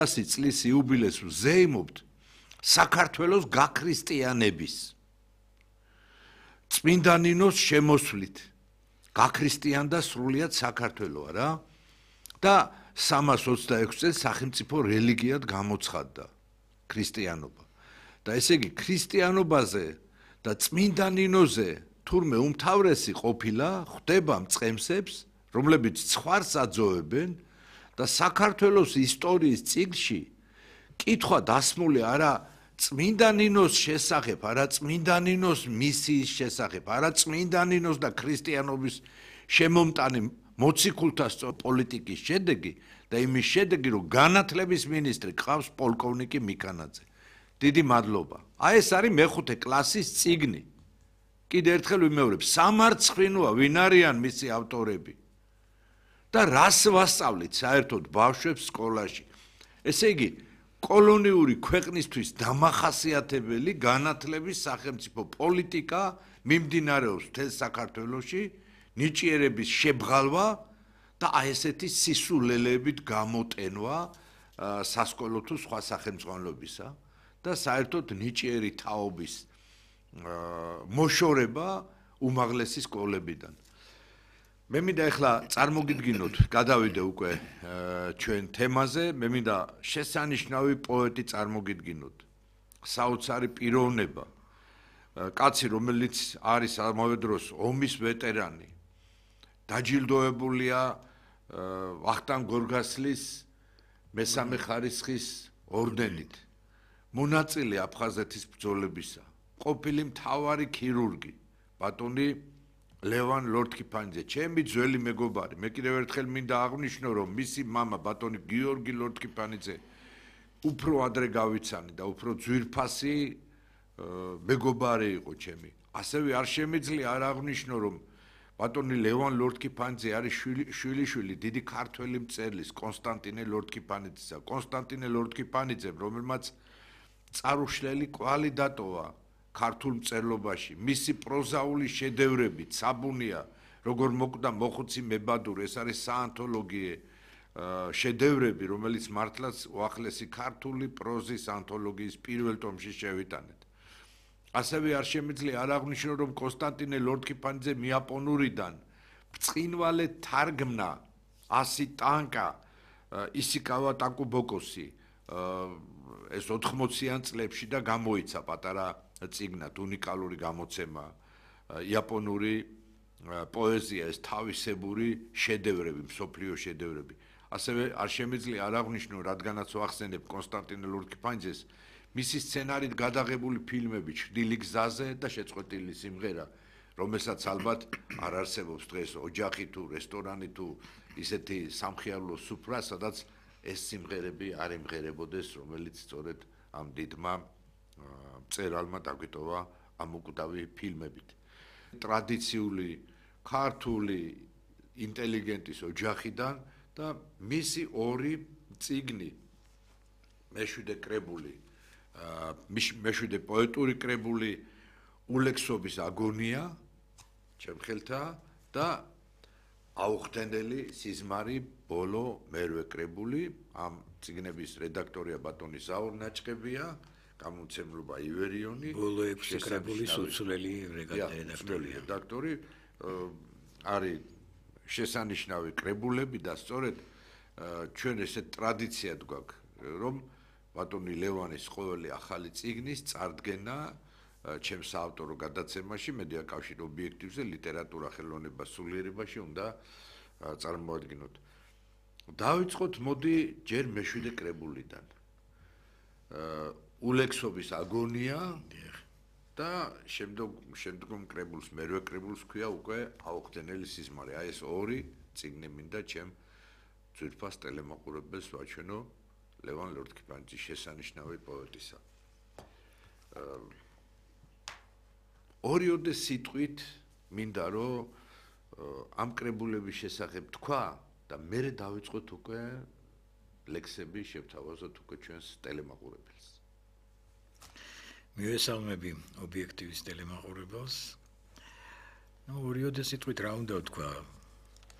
100 წლის იუბილეს ვზეიმობთ საქართველოს გაქრისტიანების წმინდა ნინოს შემოსვლით გაქრისტიანდა სრულიად საქართველოა რა და 326 წელს სახელმწიფო რელიგიად გამოცხადდა ქრისტიანობა და ესე იგი ქრისტიანობაზე და წმინდა ნინოზე თურმე უმთავრესი ყოფილა ხდება მწყემსებს რომლებიც ცხვარს აძოვებენ და საქართველოს ისტორიის წიგნში კითხვა დასმული არა წმინდა ნინოს შესახებ, არა წმინდა ნინოს მისიის შესახებ, არა წმინდა ნინოს და ქრისტიანობის შემომტანი მოციქულთა პოლიტიკის შედეგი და იმის შედეგი, რომ განათლების მინისტრი ყავს პოლკოვნიკი მიქანაძე. დიდი მადლობა. აი ეს არის მეხუთე კლასის წიგნი. კიდე ერთხელ ვიმეორებ, სამარცხვინოა ვინ არიან მისი ავტორები. და რას ვასწავლით საერთოდ ბავშვებს სკოლაში. ესე იგი, კოლონიური ქვეყნისთვის დამახასიათებელი განათლების სახელმწიფო პოლიტიკა მიმდინარეობს მთელ საქართველოში, ნიჭიერების შებღალვა და აი ესეთი სისულელეებით გამოტენვა სასკოლო თუ სხვა სახელმძღვანელობისა და საერთოდ ნიჭიერი თაობის მოშორება უმაღლესი სკოლებიდან. მე მინდა ახლა წარმოგიდგინოთ, გადავიდე უკვე ჩვენ თემაზე, მე მინდა შესანიშნავი პოეტი წარმოგიდგინოთ. საოცარი პიროვნება, კაცი, რომელიც არის ამავე დროს ომის ვეტერანი, დაჯილდოებულია ვახტანგ გორგასლის მესამე ხარისხის ორდენით, მონაწილე აფხაზეთის ბრძოლებისა, ყოფილი მთავარი ქირურგი, ბატონი ლევან ლორთქიფანიძე, ჩემი ძველი მეგობარი. მე კიდევ ერთხელ მინდა აღვნიშნო, რომ მისი მამა, ბატონი გიორგი ლორთქიფანიძე, უფრო ადრე გავიცანი და უფრო ძვირფასი მეგობარი იყო ჩემი. ასევე არ შემიძლია არ აღვნიშნო, რომ ბატონი ლევან ლორთქიფანიძე არის შვილიშვილი დიდი ქართველი მწერლის კონსტანტინე ლორთქიფანიძისა. კონსტანტინე ლორთქიფანიძემ, რომელმაც წარუშლელი კვალი დატოვა ქართულ მწერლობაში, მისი პროზაული შედევრები, საბუნია, როგორ მოკვდა მოხუცი მებადურ, ეს არის საანთოლოგიე შედევრები, რომელიც მართლაც უახლესი ქართული პროზის ანთოლოგიის პირველ ტომში შევიტანეთ. ასევე არ შემიძლია არ აღვნიშნო, რომ კონსტანტინე ლორთქიფანიძე იაპონურიდან ბრწყინვალე თარგმნა 100 ტანკა ისიკავა ტაკუბოკოსი ეს 80-იან წლებში და გამოიცა პატარა წიგნად უნიკალური გამოცემა იაპონური პოეზია ეს თავისებური შედევრები, მსოფლიო შედევრები. ასევე არ შემიძლია არ აღვნიშნო, რადგანაც ვახსენებ კონსტანტინე ლორთქიფანიძეს, მისი სცენარით გადაღებული ფილმები ჩრდილი გზაზე და შეწყვეტილი სიმღერა, რომელსაც ალბათ არ არსებობს დღეს ოჯახი თუ რესტორანი თუ ისეთი სამხიარულო სუფრა, სადაც ეს სიმღერები არ იმღერებოდეს, რომელიც სწორედ ამ დიდმა მწერალმა დაგვიტოვა ამ უკვდავი ფილმებით. ტრადიციული ქართული ინტელიგენტის ოჯახიდან და მისი ორი წიგნი, მეშვიდე კრებული, მეშვიდე პოეტური კრებული ულექსობის აგონია, ჩემხელთა და აუხტენელი სიზმარი ბოლო მერვე კრებული, ამ წიგნების რედაქტორია ბატონი ზაურ ნაჭყებია, გამომცემლობა ივერიონი, ბოლო 6 კრებულის უცვლელი რედაქტორი არის შესანიშნავი კრებულები და სწორედ ჩვენ ესეთ ტრადიციად გვაქვს, რომ ბატონი ლევანის ყოველი ახალი წიგნის წარდგენა ჩემს საავტორო გადაცემაში მედია კავშირ ობიექტივზე ლიტერატურა ხელოვნება სულიერებაში უნდა წარმოადგინოთ. დავიწყოთ მოდი ჯერ მეშვიდე კრებულიდან. ულექსობის აგონია და შემდგომ კრებულს მერვე კრებულს ქვია უკვე აუხტენელი სიზმარი. აი ეს ორი წიგნი მინდა ჩემ ძვირფას ტელემაყურებელს ვაჩვენო ლევან ლორთქიფანიძის შესანიშნავი პოეტისა. ორიოდე სიტყვით მინდა რომ ამ კრებულების შესახებ თქვა და მერე დავიწყოთ უკვე ლექსები შევთავაზოთ უკვე ჩვენს ტელემაყურებელს. მივესალმები ობიექტივის ტელემაყურებელს. ორიოდე სიტყვით რა უნდა თქვა